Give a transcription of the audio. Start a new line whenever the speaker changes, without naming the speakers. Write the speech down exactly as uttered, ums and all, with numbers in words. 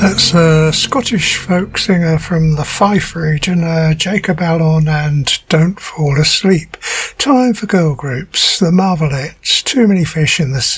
That's a Scottish folk singer from the Fife region, uh, Jacob Allon and Don't Fall Asleep. Time for girl groups, the Marvelettes, Too Many Fish in the Sea.